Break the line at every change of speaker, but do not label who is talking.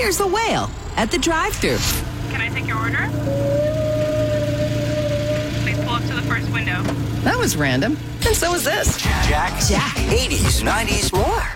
Here's a whale at the drive-thru.
Can I take your order? Please pull up to the first window.
That was random. And so is this.
Jack. 80s, 90s, more.